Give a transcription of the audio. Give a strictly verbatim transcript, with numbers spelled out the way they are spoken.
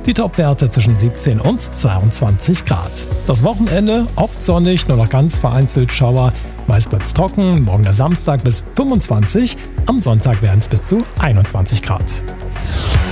Die Topwerte zwischen siebzehn und zweiundzwanzig Grad. Das Wochenende oft sonnig, nur noch ganz vereinzelt Schauer. Meist bleibt es trocken, morgen der Samstag bis fünfundzwanzig, am Sonntag werden es bis zu einundzwanzig Grad.